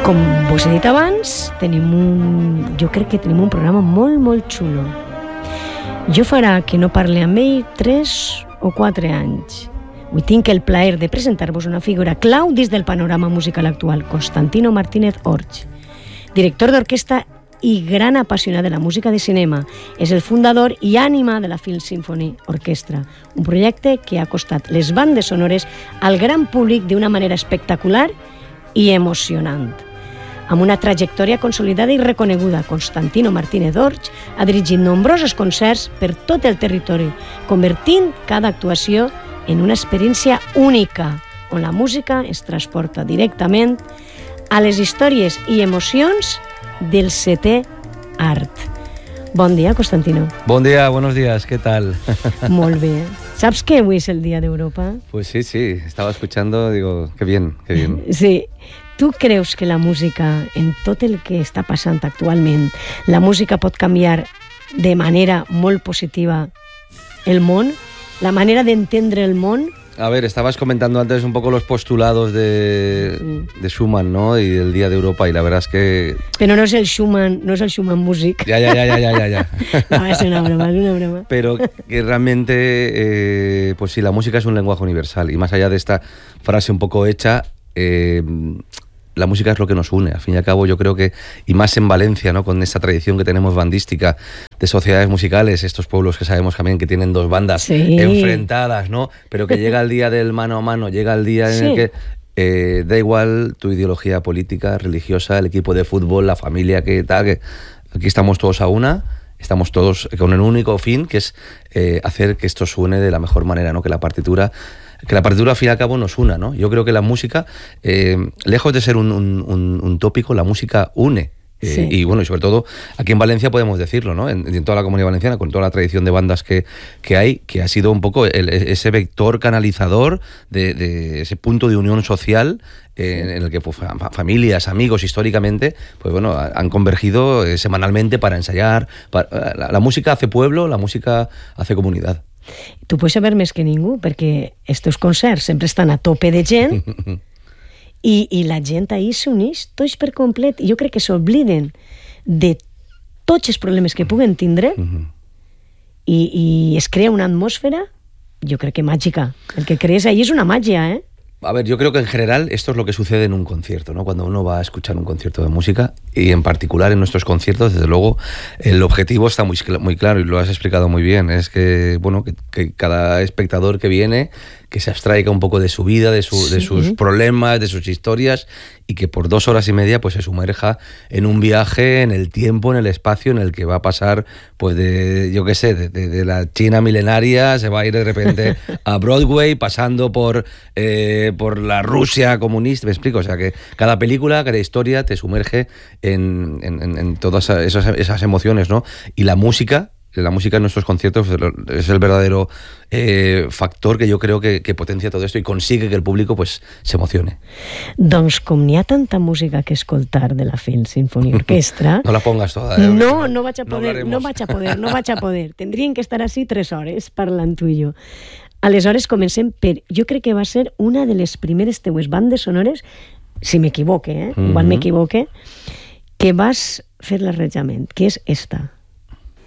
Com vos he dit abans, jo crec que tenim un programa molt xulo. Jo farà que no parli amb ell 3 o 4 anys. Avui tinc el plaer de presentar-vos una figura clau dins del panorama musical actual, Constantino Martínez Orts, director d'orquestra i gran apassionat de la música de cinema. És el fundador i ànima de la Film Symphony Orquestra, un projecte que ha acostat les bandes sonores al gran públic d'una manera espectacular i emocionant. Amb una trajectòria consolidada i reconeguda, Constantino Martínez Orts ha dirigit nombrosos concerts per tot el territori, convertint cada actuació en una experiència única, on la música es transporta directament a les històries i emocions del setè art. Bon dia, Constantino. Bon dia, buenos días, ¿qué tal? Molt bé. ¿Sabes que hoy es el Día de Europa? Pues sí, estaba escuchando, digo, qué bien. Sí. Tu creus que la música, en tot el que està passant actualment, la música pot canviar de manera molt positiva el món? La manera d'entendre el món? A ver, estabas comentando antes un poco los postulados de Schumann, ¿no? Y del Día de Europa, y la verdad es que... Pero no es el Schumann Music. Ya. No, es una broma. Pero que realmente, pues sí, la música es un lenguaje universal, y más allá de esta frase un poco hecha, la música es lo que nos une. Al fin y al cabo, yo creo que, y más en Valencia, ¿no? Con esta tradición que tenemos bandística de sociedades musicales, estos pueblos que sabemos también que tienen dos bandas enfrentadas, ¿no? Pero que llega el día del mano a mano, llega el día en el que da igual tu ideología política, religiosa, el equipo de fútbol, la familia, que tal, que aquí estamos todos a una, estamos todos con el único fin, que es hacer que esto suene de la mejor manera, ¿no? Que la partitura al fin y al cabo nos una, ¿no? Yo creo que la música, lejos de ser un tópico, la música une. Y bueno, y sobre todo aquí en Valencia podemos decirlo, ¿no? En toda la Comunidad Valenciana, con toda la tradición de bandas que hay, que ha sido un poco ese vector canalizador de ese punto de unión social en el que pues, familias, amigos, históricamente, pues bueno, han convergido semanalmente para ensayar. La música hace pueblo, la música hace comunidad. Tu pots saber més que ningú, perquè estos concerts sempre estan a tope de gent i la gent ahir s'uneix tots per complet, i jo crec que s'obliden de tots els problemes que puguen tindre i es crea una atmosfera, jo crec que màgica. El que crees ahir és una màgia, ¿eh? A ver, yo creo que en general esto es lo que sucede en un concierto, ¿no? Cuando uno va a escuchar un concierto de música, y en particular en nuestros conciertos, desde luego, el objetivo está muy claro, y lo has explicado muy bien, es que, bueno, que cada espectador que viene, que se abstraiga un poco de su vida, de sus problemas, de sus historias, y que por 2 horas y media pues se sumerja en un viaje, en el tiempo, en el espacio, en el que va a pasar, pues de la China milenaria, se va a ir de repente a Broadway, pasando por la Rusia comunista, ¿me explico? O sea, que cada película, cada historia te sumerge en todas esas emociones, ¿no? Y la música en nuestros conciertos es el verdadero factor que yo creo que potencia todo esto y consigue que el público pues se emocione. Doncs com n'hi ha tanta música que escoltar de la Film Symphony Orquestra... No la pongas toda. No vaig a poder. Tendrien que estar així 3 hores parlant tu i jo. Aleshores comencem per... Jo crec que va ser una de les primeres teues bandes sonores, si m'equivoque, igual m'equivoque, que vas fer l'arranjament, que és esta.